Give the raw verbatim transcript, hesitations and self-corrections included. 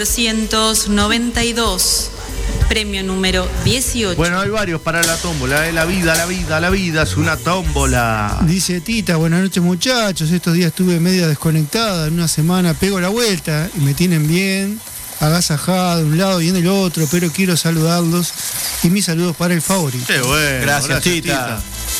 doscientos noventa y dos, premio número dieciocho. Bueno, hay varios para la tómbola, ¿eh? La vida, la vida, la vida es una tómbola. Dice Tita, buenas noches muchachos, estos días estuve media desconectada, en una semana pego la vuelta y me tienen bien, agasajado de un lado y en el otro, pero quiero saludarlos y mis saludos para el favorito. Qué bueno, Gracias, gracias Tita. Tita.